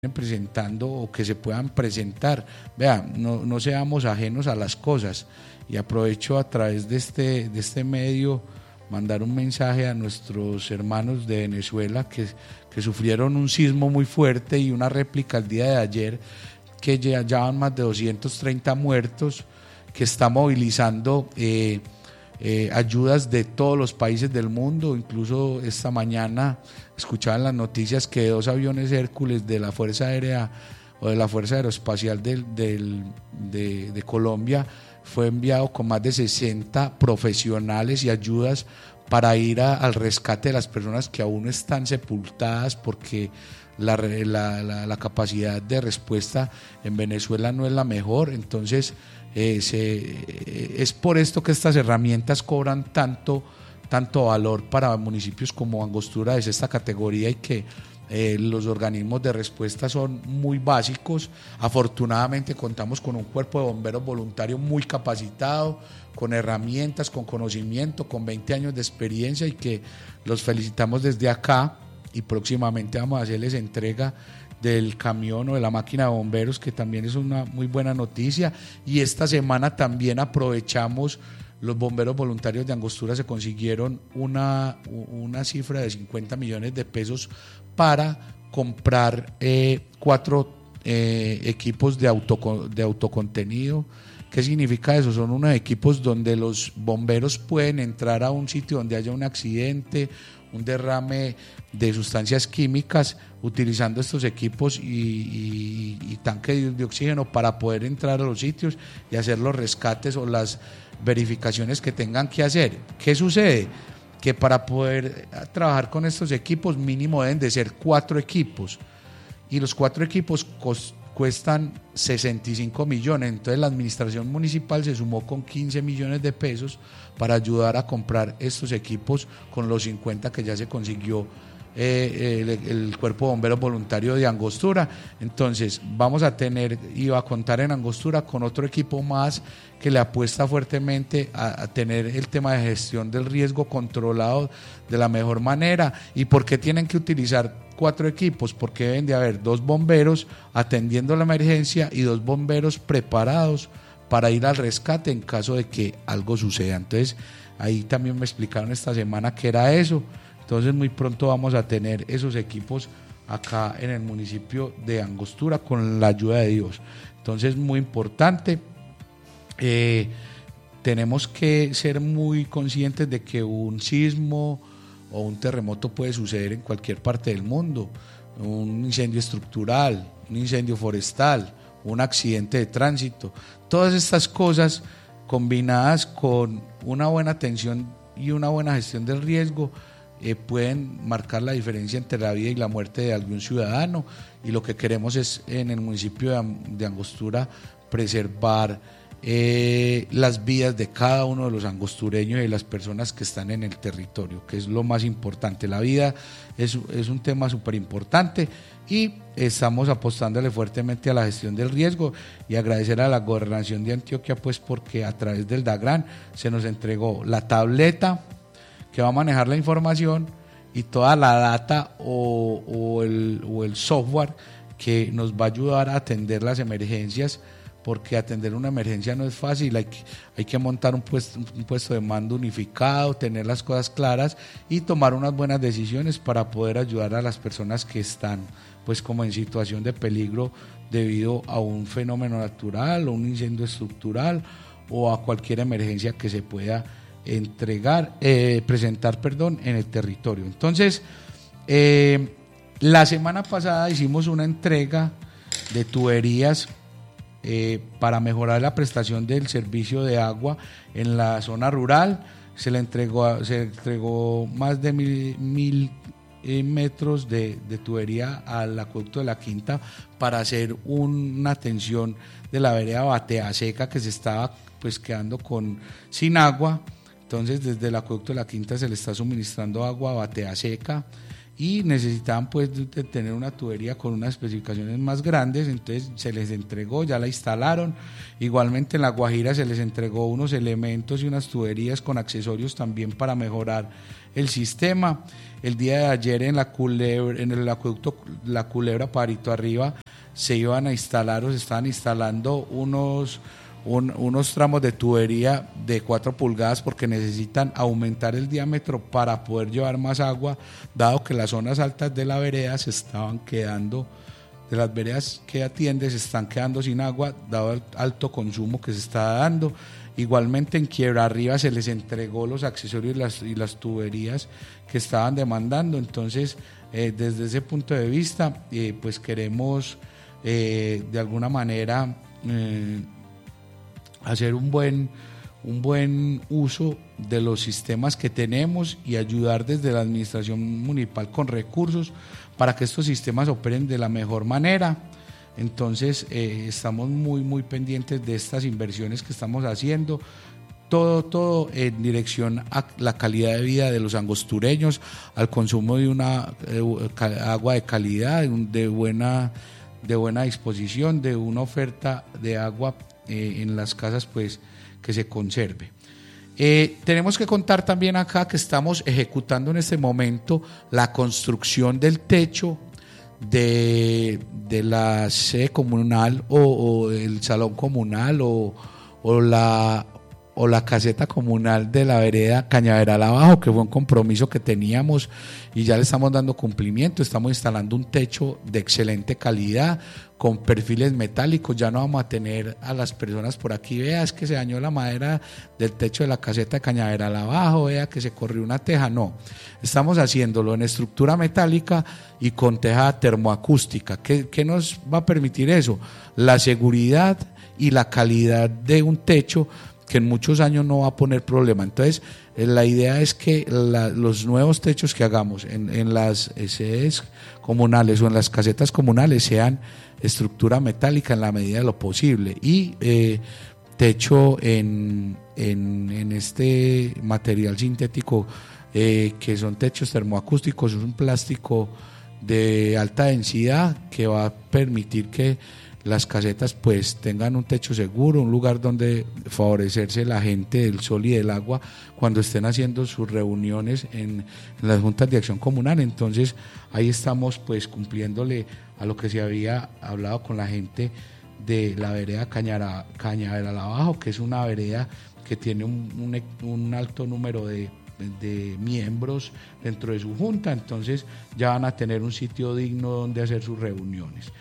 presentando o que se puedan presentar. Vean, no seamos ajenos a las cosas, y aprovecho a través de este medio mandar un mensaje a nuestros hermanos de Venezuela que sufrieron un sismo muy fuerte y una réplica el día de ayer, que ya van más de 230 muertos, que está movilizando ayudas de todos los países del mundo. Incluso esta mañana escuchaba en las noticias que 2 aviones Hércules de la Fuerza Aérea o de la Fuerza Aeroespacial de Colombia fue enviado con más de 60 profesionales y ayudas para ir al rescate de las personas que aún están sepultadas, porque la capacidad de respuesta en Venezuela no es la mejor. Entonces es por esto que estas herramientas cobran tanto valor para municipios como Angostura de esta categoría, y que los organismos de respuesta son muy básicos. Afortunadamente contamos con un cuerpo de bomberos voluntarios muy capacitado, con herramientas, con conocimiento, con 20 años de experiencia, y que los felicitamos desde acá, y próximamente vamos a hacerles entrega del camión o de la máquina de bomberos, que también es una muy buena noticia. Y esta semana también aprovechamos, los bomberos voluntarios de Angostura se consiguieron una cifra de 50 millones de pesos para comprar 4 equipos de autocontenido. ¿Qué significa eso? Son unos equipos donde los bomberos pueden entrar a un sitio donde haya un accidente, un derrame de sustancias químicas, utilizando estos equipos y tanques de oxígeno para poder entrar a los sitios y hacer los rescates o las verificaciones que tengan que hacer. ¿Qué sucede? Que para poder trabajar con estos equipos mínimo deben de ser 4 equipos, y los 4 equipos cuestan 65 millones. Entonces la administración municipal se sumó con 15 millones de pesos para ayudar a comprar estos equipos, con los 50 que ya se consiguió el Cuerpo de Bomberos Voluntario de Angostura. Entonces vamos a contar en Angostura con otro equipo más que le apuesta fuertemente a tener el tema de gestión del riesgo controlado de la mejor manera. ¿Y por qué tienen que utilizar 4 equipos? Porque deben de haber 2 bomberos atendiendo la emergencia y 2 bomberos preparados para ir al rescate en caso de que algo suceda. Entonces ahí también me explicaron esta semana que era eso. Entonces muy pronto vamos a tener esos equipos acá en el municipio de Angostura, con la ayuda de Dios. Entonces muy importante, tenemos que ser muy conscientes de que un sismo o un terremoto puede suceder en cualquier parte del mundo, un incendio estructural, un incendio forestal, un accidente de tránsito. Todas estas cosas combinadas con una buena atención y una buena gestión del riesgo pueden marcar la diferencia entre la vida y la muerte de algún ciudadano, y lo que queremos es, en el municipio de Angostura, preservar las vidas de cada uno de los angostureños y de las personas que están en el territorio, que es lo más importante. La vida es un tema súper importante, y estamos apostándole fuertemente a la gestión del riesgo, y agradecer a la Gobernación de Antioquia, pues porque a través del DAGRAN se nos entregó la tableta que va a manejar la información y toda la data o el software que nos va a ayudar a atender las emergencias, porque atender una emergencia no es fácil. Hay que montar un puesto de mando unificado, tener las cosas claras y tomar unas buenas decisiones para poder ayudar a las personas que están pues como en situación de peligro debido a un fenómeno natural o un incendio estructural o a cualquier emergencia que se pueda presentar en el territorio. Entonces la semana pasada hicimos una entrega de tuberías para mejorar la prestación del servicio de agua en la zona rural. Se entregó más de mil metros de tubería al acueducto de la Quinta para hacer una atención de la vereda Batea Seca, que se estaba pues quedando sin agua. Entonces desde el acueducto de la Quinta se le está suministrando agua a Batea Seca, y necesitaban pues de tener una tubería con unas especificaciones más grandes, entonces se les entregó, ya la instalaron. Igualmente en La Guajira se les entregó unos elementos y unas tuberías con accesorios también para mejorar el sistema. El día de ayer en en el acueducto La Culebra Parito Arriba se iban a instalar o se estaban instalando unos tramos de tubería de 4 pulgadas porque necesitan aumentar el diámetro para poder llevar más agua, dado que las zonas altas de la vereda se estaban quedando, de las veredas que atiende, se están quedando sin agua, dado el alto consumo que se está dando. Igualmente en Quiebra Arriba se les entregó los accesorios y las tuberías que estaban demandando. Entonces, desde ese punto de vista, pues queremos de alguna manera hacer un buen uso de los sistemas que tenemos y ayudar desde la administración municipal con recursos para que estos sistemas operen de la mejor manera. Entonces estamos muy pendientes de estas inversiones que estamos haciendo, todo en dirección a la calidad de vida de los angostureños, al consumo de una agua de calidad, de buena disposición, de una oferta de agua en las casas, pues que se conserve. Tenemos que contar también acá que estamos ejecutando en este momento la construcción del techo de la sede comunal o el salón comunal o la caseta comunal de la vereda Cañaveral Abajo, que fue un compromiso que teníamos y ya le estamos dando cumplimiento. Estamos instalando un techo de excelente calidad con perfiles metálicos. Ya no vamos a tener a las personas por aquí, vea, es que se dañó la madera del techo de la caseta de Cañaveral Abajo, vea que se corrió una teja. No, estamos haciéndolo en estructura metálica y con teja termoacústica. ¿Qué nos va a permitir eso? La seguridad y la calidad de un techo que en muchos años no va a poner problema. Entonces, la idea es que los nuevos techos que hagamos en las sedes comunales o en las casetas comunales sean estructura metálica en la medida de lo posible y techo en este material sintético que son techos termoacústicos. Es un plástico de alta densidad que va a permitir que las casetas pues tengan un techo seguro, un lugar donde favorecerse la gente del sol y del agua cuando estén haciendo sus reuniones en las juntas de acción comunal. Entonces ahí estamos pues cumpliéndole a lo que se había hablado con la gente de la vereda Cañaveral Abajo, que es una vereda que tiene un alto número de miembros dentro de su junta. Entonces ya van a tener un sitio digno donde hacer sus reuniones.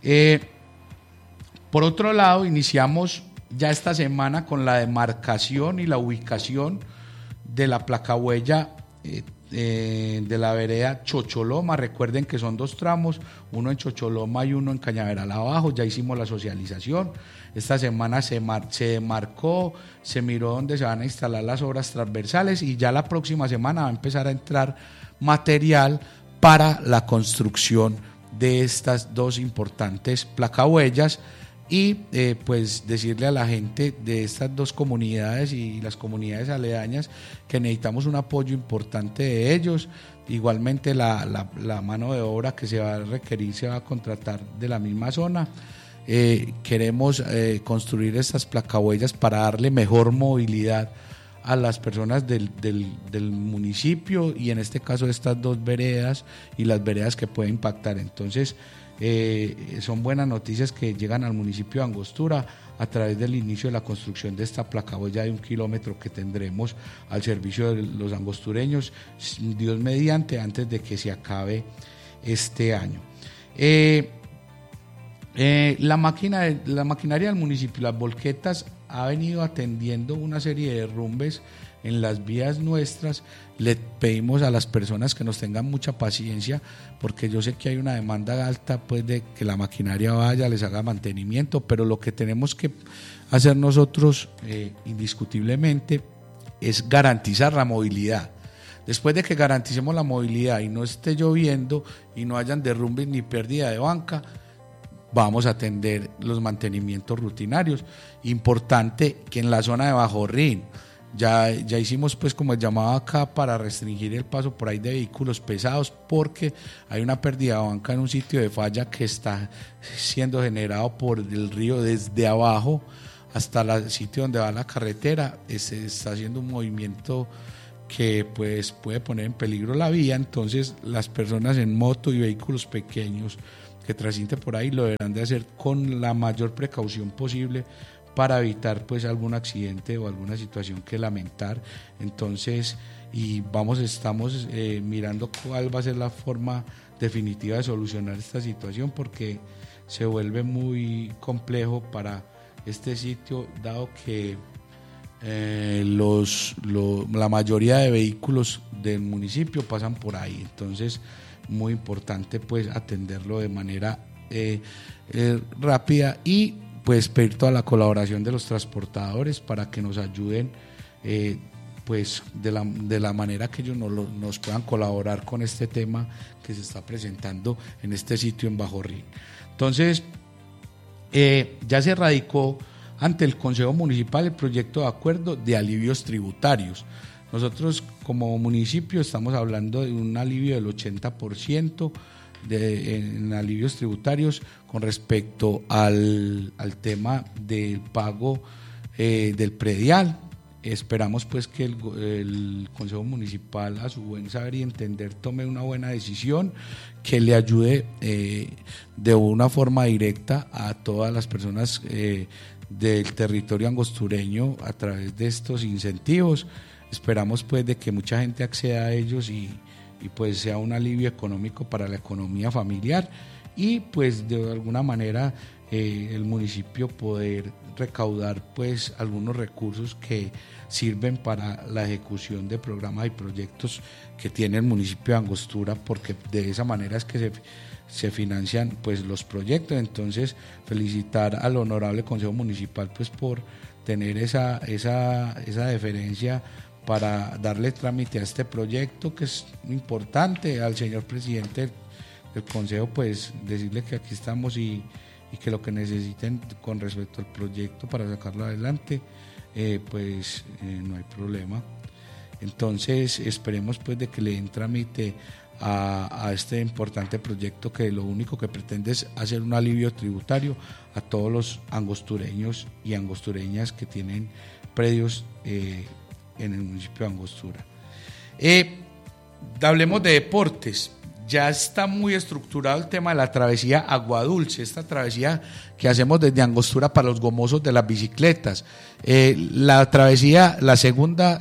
Por otro lado, iniciamos ya esta semana con la demarcación y la ubicación de la placahuella de la vereda Chocholoma. Recuerden que son 2 tramos, uno en Chocholoma y uno en Cañaveral Abajo. Ya hicimos la socialización. Esta semana se demarcó, se miró dónde se van a instalar las obras transversales y ya la próxima semana va a empezar a entrar material para la construcción de estas 2 importantes placahuellas. Y pues decirle a la gente de estas 2 comunidades y las comunidades aledañas que necesitamos un apoyo importante de ellos. Igualmente la mano de obra que se va a requerir se va a contratar de la misma zona. Queremos construir estas placahuellas para darle mejor movilidad a las personas del municipio y en este caso estas 2 veredas y las veredas que pueden impactar. Entonces son buenas noticias que llegan al municipio de Angostura a través del inicio de la construcción de esta placahuella de 1 kilómetro que tendremos al servicio de los angostureños, Dios mediante, antes de que se acabe este año. La maquinaria del municipio, las volquetas, ha venido atendiendo una serie de derrumbes en las vías nuestras. Le pedimos a las personas que nos tengan mucha paciencia, porque yo sé que hay una demanda alta pues de que la maquinaria vaya, les haga mantenimiento, pero lo que tenemos que hacer nosotros indiscutiblemente es garantizar la movilidad. Después de que garanticemos la movilidad y no esté lloviendo y no hayan derrumbes ni pérdida de banca, vamos a atender los mantenimientos rutinarios. Importante que en la zona de Bajo Rin, Ya hicimos pues como el llamado acá para restringir el paso por ahí de vehículos pesados, porque hay una pérdida de banca en un sitio de falla que está siendo generado por el río desde abajo hasta el sitio donde va la carretera. Se está haciendo un movimiento que pues puede poner en peligro la vía. Entonces las personas en moto y vehículos pequeños que transiten por ahí lo deberán de hacer con la mayor precaución posible para evitar pues algún accidente o alguna situación que lamentar. Entonces, estamos mirando cuál va a ser la forma definitiva de solucionar esta situación, porque se vuelve muy complejo para este sitio, dado que la mayoría de vehículos del municipio pasan por ahí. Entonces, muy importante pues atenderlo de manera rápida, y pues pedir toda la colaboración de los transportadores para que nos ayuden pues de la manera que ellos nos puedan colaborar con este tema que se está presentando en este sitio en Bajo Rin. Entonces, ya se radicó ante el Consejo Municipal el proyecto de acuerdo de alivios tributarios. Nosotros como municipio estamos hablando de un alivio del 80% en alivios tributarios con respecto al tema del pago del predial. Esperamos pues que el Consejo Municipal, a su buen saber y entender, tome una buena decisión que le ayude de una forma directa a todas las personas del territorio angostureño a través de estos incentivos. Esperamos pues de que mucha gente acceda a ellos y pues sea un alivio económico para la economía familiar, y pues de alguna manera el municipio poder recaudar pues algunos recursos que sirven para la ejecución de programas y proyectos que tiene el municipio de Angostura, porque de esa manera es que se financian pues los proyectos. Entonces, felicitar al honorable Consejo Municipal pues por tener esa deferencia para darle trámite a este proyecto, que es importante. Al señor presidente del Consejo pues decirle que aquí estamos y que lo que necesiten con respecto al proyecto para sacarlo adelante, no hay problema. Entonces esperemos pues de que le den trámite a este importante proyecto, que lo único que pretende es hacer un alivio tributario a todos los angostureños y angostureñas que tienen predios en el municipio de Angostura. Hablemos de deportes. Ya está muy estructurado el tema de la travesía Aguadulce, esta travesía que hacemos desde Angostura para los gomosos de las bicicletas. La travesía, la segunda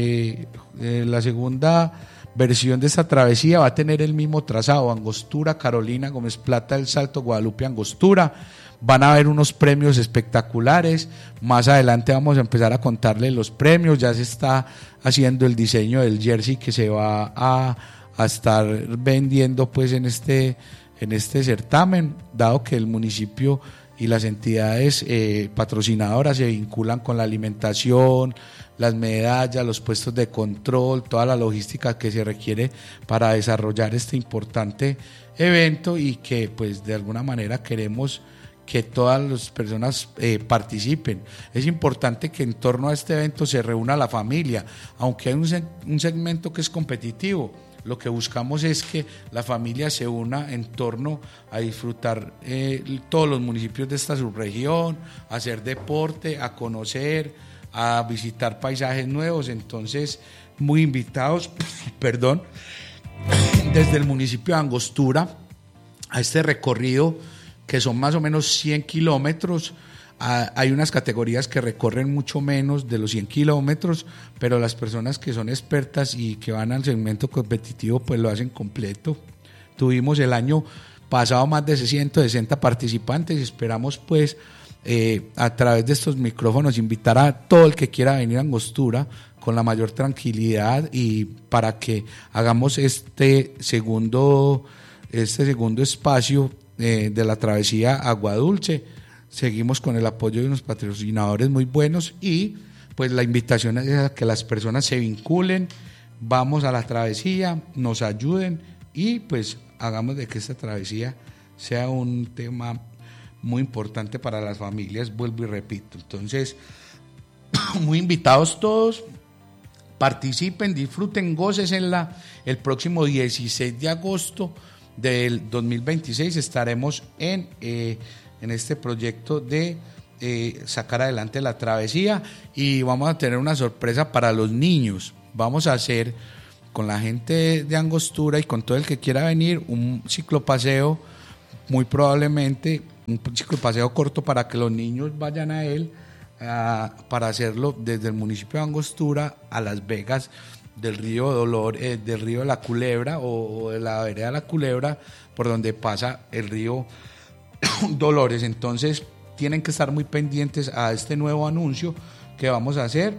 versión de esta travesía va a tener el mismo trazado: Angostura, Carolina, Gómez Plata, El Salto, Guadalupe, Angostura. Van a haber unos premios espectaculares. Más adelante vamos a empezar a contarles los premios. Ya se está haciendo el diseño del jersey que se va a estar vendiendo pues en este certamen, dado que el municipio y las entidades patrocinadoras se vinculan con la alimentación, las medallas, los puestos de control, toda la logística que se requiere para desarrollar este importante evento, y que pues de alguna manera queremos que todas las personas participen. Es importante que en torno a este evento se reúna la familia, aunque hay un segmento que es competitivo. Lo que buscamos es que la familia se una en torno a disfrutar todos los municipios de esta subregión, a hacer deporte, a conocer, a visitar paisajes nuevos. Entonces, muy invitados, desde el municipio de Angostura a este recorrido, que son más o menos 100 kilómetros. Hay unas categorías que recorren mucho menos de los 100 kilómetros, pero las personas que son expertas y que van al segmento competitivo pues lo hacen completo. Tuvimos el año pasado más de 160 participantes y esperamos pues a través de estos micrófonos invitar a todo el que quiera venir a Angostura con la mayor tranquilidad, y para que hagamos este segundo espacio de la travesía Aguadulce. Seguimos con el apoyo de unos patrocinadores muy buenos, y pues la invitación es a que las personas se vinculen, vamos a la travesía, nos ayuden, y pues hagamos de que esta travesía sea un tema muy importante para las familias, vuelvo y repito. Entonces, Muy invitados todos, participen, disfruten, gócenla. El próximo 16 de agosto del 2026 estaremos en este proyecto de sacar adelante la travesía, y vamos a tener una sorpresa para los niños. Vamos a hacer con la gente de Angostura y con todo el que quiera venir un ciclopaseo, muy probablemente un ciclopaseo corto para que los niños vayan a él, para hacerlo desde el municipio de Angostura a Las Vegas, del río del río de la Culebra o de la vereda de la Culebra, por donde pasa el río Dolores. Entonces tienen que estar muy pendientes a este nuevo anuncio que vamos a hacer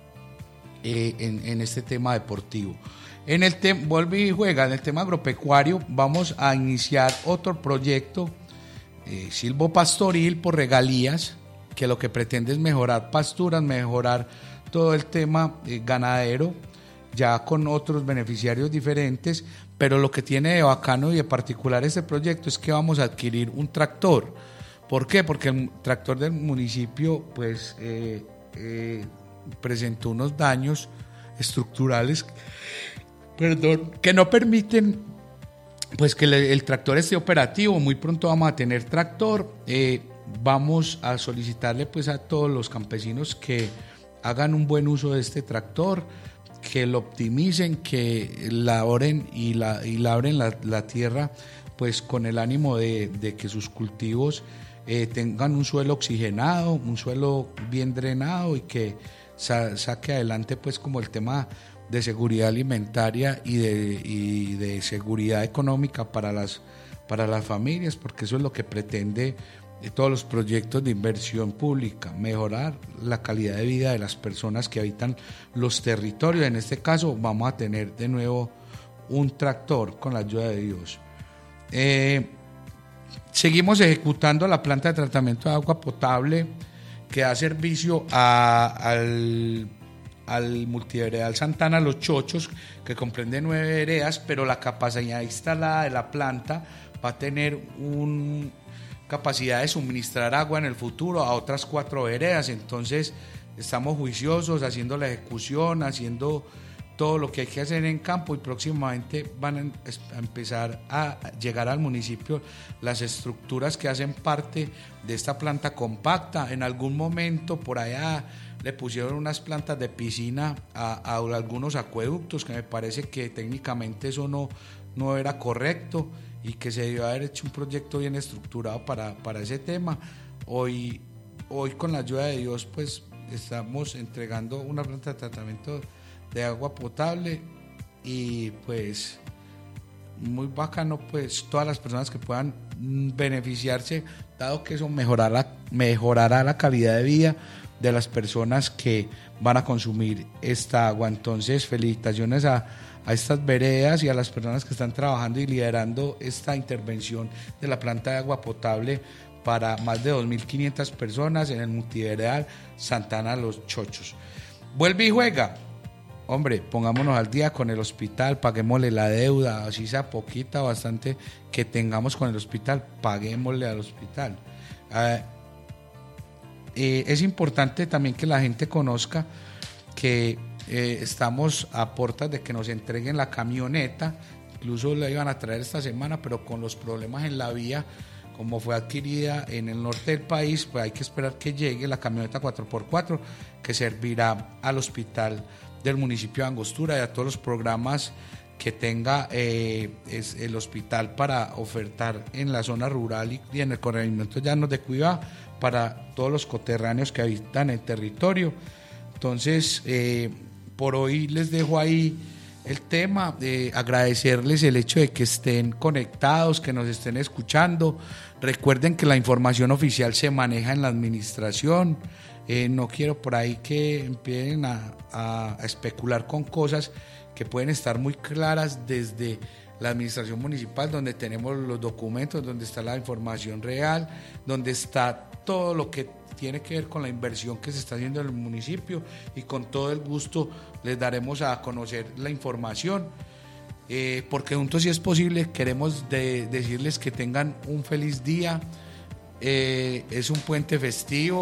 en este tema deportivo. Vuelve y juega, en el tema agropecuario vamos a iniciar otro proyecto, silvopastoril por regalías, que lo que pretende es mejorar pasturas, mejorar todo el tema ganadero, ya con otros beneficiarios diferentes, pero lo que tiene de bacano y de particular este proyecto es que vamos a adquirir un tractor. ¿Por qué? Porque el tractor del municipio pues presentó unos daños estructurales, que no permiten pues que el tractor esté operativo. Muy pronto vamos a tener tractor. Vamos a solicitarle pues a todos los campesinos que hagan un buen uso de este tractor, que lo optimicen, que labren y labren la tierra pues con el ánimo de que sus cultivos tengan un suelo oxigenado, un suelo bien drenado, y que saque adelante pues como el tema de seguridad alimentaria y de seguridad económica para las familias, porque eso es lo que pretende todos los proyectos de inversión pública, mejorar la calidad de vida de las personas que habitan los territorios. En este caso vamos a tener de nuevo un tractor con la ayuda de Dios. Seguimos ejecutando la planta de tratamiento de agua potable que da servicio al multiveredal Santana Los Chochos, que comprende 9 veredas, pero la capacidad instalada de la planta va a tener capacidad de suministrar agua en el futuro a otras 4 veredas. Entonces estamos juiciosos haciendo la ejecución, haciendo todo lo que hay que hacer en campo, y próximamente van a empezar a llegar al municipio las estructuras que hacen parte de esta planta compacta. En algún momento por allá le pusieron unas plantas de piscina a algunos acueductos, que me parece que técnicamente eso no era correcto, y que se debió haber hecho un proyecto bien estructurado para ese tema. Hoy con la ayuda de Dios pues estamos entregando una planta de tratamiento de agua potable, y pues muy bacano pues todas las personas que puedan beneficiarse, dado que eso mejorará la calidad de vida de las personas que van a consumir esta agua. Entonces felicitaciones a estas veredas y a las personas que están trabajando y liderando esta intervención de la planta de agua potable para más de 2.500 personas en el multiveredal Santana Los Chochos. Vuelve y juega. Hombre, pongámonos al día con el hospital, paguémosle la deuda, así sea poquita o bastante que tengamos con el hospital, paguémosle al hospital. Es importante también que la gente conozca que estamos a puertas de que nos entreguen la camioneta. Incluso la iban a traer esta semana, pero con los problemas en la vía, como fue adquirida en el norte del país, pues hay que esperar que llegue la camioneta 4x4 que servirá al hospital del municipio de Angostura y a todos los programas que tenga el hospital para ofertar en la zona rural y en el corregimiento llanos de Cuibá para todos los coterráneos que habitan el territorio. Entonces, por hoy les dejo ahí el tema, agradecerles el hecho de que estén conectados, que nos estén escuchando. Recuerden que la información oficial se maneja en la administración. No quiero por ahí que empiecen a especular con cosas que pueden estar muy claras desde la administración municipal, donde tenemos los documentos, donde está la información real, donde está todo lo que tiene que ver con la inversión que se está haciendo en el municipio, y con todo el gusto les daremos a conocer la información, porque juntos, si es posible, queremos decirles que tengan un feliz día. Es un puente festivo,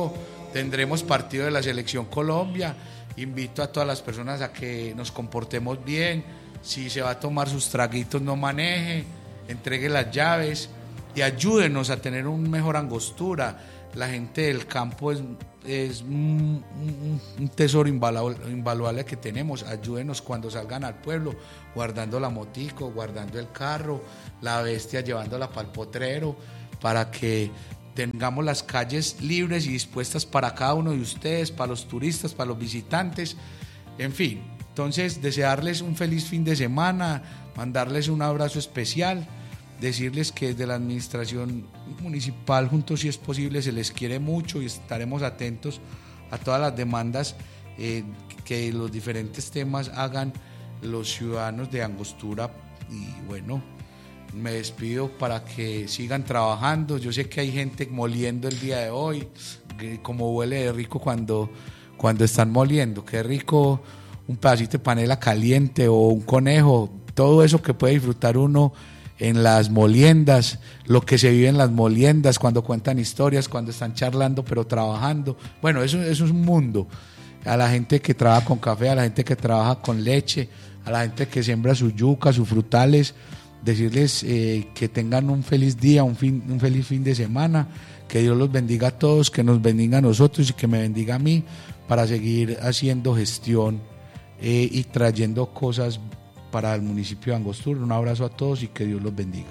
tendremos partido de la Selección Colombia. Invito a todas las personas a que nos comportemos bien. Si se va a tomar sus traguitos, no maneje, entregue las llaves y ayúdenos a tener un mejor Angostura. La gente del campo es un tesoro invaluable que tenemos. Ayúdenos cuando salgan al pueblo, guardando la motico, guardando el carro, la bestia llevándola para el potrero, para que tengamos las calles libres y dispuestas para cada uno de ustedes, para los turistas, para los visitantes, en fin. Entonces, desearles un feliz fin de semana, mandarles un abrazo especial, decirles que desde la administración municipal, juntos si es posible, se les quiere mucho y estaremos atentos a todas las demandas que los diferentes temas hagan los ciudadanos de Angostura. Y bueno, me despido para que sigan trabajando. Yo sé que hay gente moliendo el día de hoy, como huele de rico cuando están moliendo. Qué rico un pedacito de panela caliente o un conejo, todo eso que puede disfrutar uno en las moliendas, lo que se vive en las moliendas, cuando cuentan historias, cuando están charlando pero trabajando. Bueno, eso es un mundo. A la gente que trabaja con café, a la gente que trabaja con leche, a la gente que siembra sus yucas, sus frutales, decirles que tengan un feliz día, un feliz fin de semana, que Dios los bendiga a todos, que nos bendiga a nosotros y que me bendiga a mí para seguir haciendo gestión y trayendo cosas para el municipio de Angostura. Un abrazo a todos y que Dios los bendiga.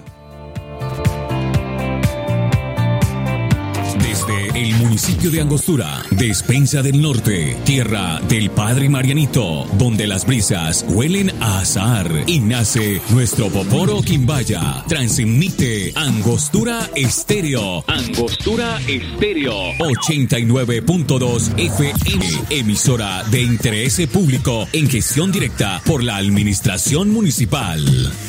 Desde el municipio de Angostura, Despensa del Norte, tierra del Padre Marianito, donde las brisas huelen a azahar y nace nuestro Poporo Quimbaya. Transmite Angostura Estéreo. Angostura Estéreo 89.2 FM, emisora de interés público en gestión directa por la administración municipal.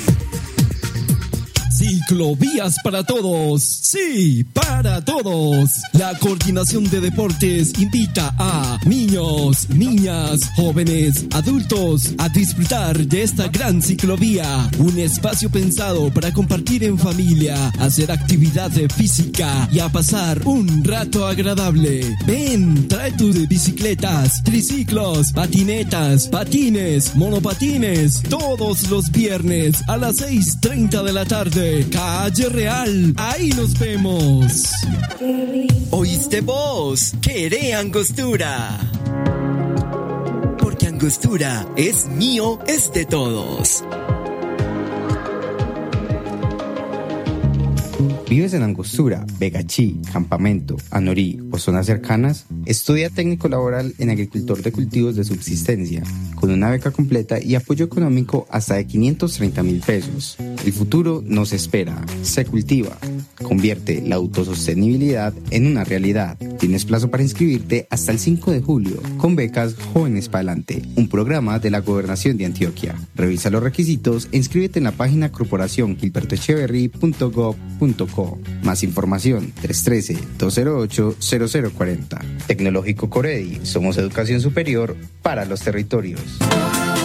Ciclovías para todos, sí, para todos. La Coordinación de Deportes invita a niños, niñas, jóvenes, adultos a disfrutar de esta gran ciclovía. Un espacio pensado para compartir en familia, hacer actividad física y a pasar un rato agradable. Ven, trae tus bicicletas, triciclos, patinetas, patines, monopatines, todos los viernes a las 6:30 de la tarde. Calle Real, ahí nos vemos. ¿Oíste vos? ¡Queré Angostura! Porque Angostura es mío, es de todos. ¿Vives en Angostura, Begachí, Campamento, Anorí o zonas cercanas? Estudia técnico laboral en agricultor de cultivos de subsistencia, con una beca completa y apoyo económico hasta de 530.000 pesos. El futuro nos espera. Se cultiva. Convierte la autosostenibilidad en una realidad. Tienes plazo para inscribirte hasta el 5 de julio con becas Jóvenes para Adelante, un programa de la Gobernación de Antioquia. Revisa los requisitos e inscríbete en la página corporaciongilbertoecheverry.gov.co. Más información 313-208-0040. Tecnológico Coredi. Somos educación superior para los territorios.